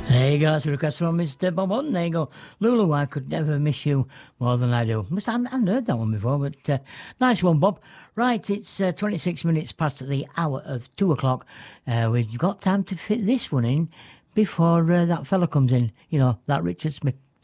There you go, that's a request from Mr. Bob Hutton. There you go. Lulu, I could never miss you more than I do. I haven't heard that one before, but nice one, Bob. Right, it's 26 minutes past the hour of 2 o'clock. We've got time to fit this one in before that fella comes in, you know, that Richard Smith